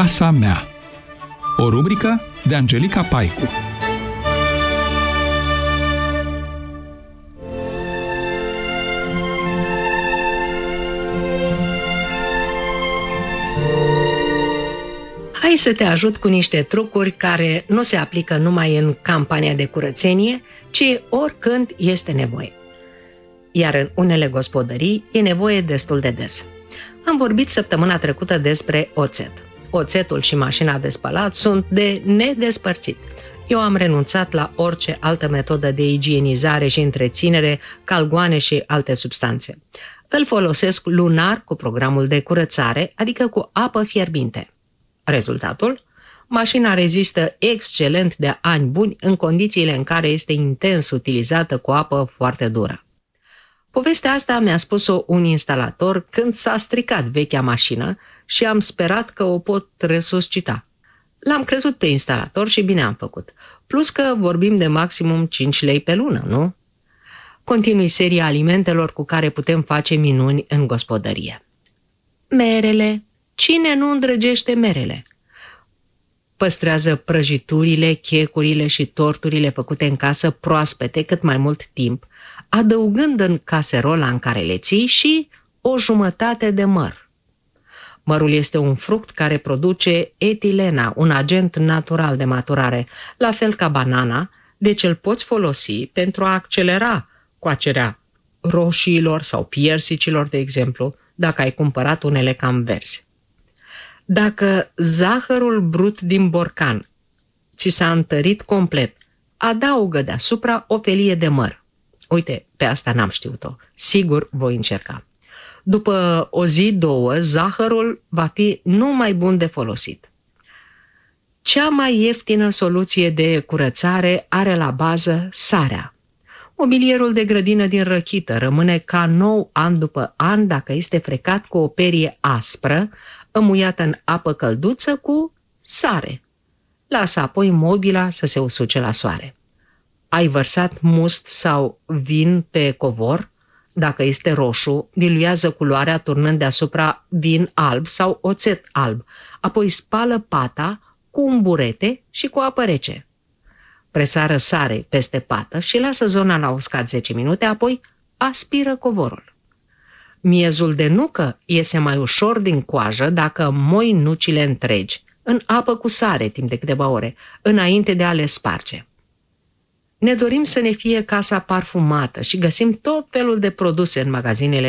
Casa mea. O rubrică de Angelica Paicu. Hai să te ajut cu niște trucuri care nu se aplică numai în campania de curățenie, ci oricând este nevoie. Iar în unele gospodării e nevoie destul de des. Am vorbit săptămâna trecută despre oțet. Oțetul și mașina de spălat sunt de nedespărțit. Eu am renunțat la orice altă metodă de igienizare și întreținere, calgoane și alte substanțe. Îl folosesc lunar cu programul de curățare, adică cu apă fierbinte. Rezultatul? Mașina rezistă excelent de ani buni în condițiile în care este intens utilizată cu apă foarte dură. Povestea asta mi-a spus-o un instalator când s-a stricat vechea mașină și am sperat că o pot resuscita. L-am crezut pe instalator și bine am făcut. Plus că vorbim de maximum 5 lei pe lună, nu? Continui seria alimentelor cu care putem face minuni în gospodărie. Merele. Cine nu îndrăgește merele? Păstrează prăjiturile, checurile și torturile făcute în casă proaspete cât mai mult timp, adăugând în caserola în care le ții și o jumătate de măr. Mărul este un fruct care produce etilena, un agent natural de maturare, la fel ca banana, deci îl poți folosi pentru a accelera coacerea roșiilor sau piersicilor, de exemplu, dacă ai cumpărat unele cam verzi. Dacă zahărul brut din borcan ți s-a întărit complet, adaugă deasupra o felie de măr. Uite, pe asta n-am știut-o. Sigur voi încerca. După o zi, două, zahărul va fi numai bun de folosit. Cea mai ieftină soluție de curățare are la bază sarea. Mobilierul de grădină din răchită rămâne ca nou an după an dacă este frecat cu o perie aspră, înmuiată în apă călduță cu sare. Lasă apoi mobila să se usuce la soare. Ai vărsat must sau vin pe covor? Dacă este roșu, diluează culoarea turnând deasupra vin alb sau oțet alb, apoi spală pata cu un burete și cu apă rece. Presară sare peste pată și lasă zona la uscat 10 minute, apoi aspiră covorul. Miezul de nucă iese mai ușor din coajă dacă moi nucile întregi în apă cu sare timp de câteva ore, înainte de a le sparge. Ne dorim să ne fie casa parfumată și găsim tot felul de produse în magazinele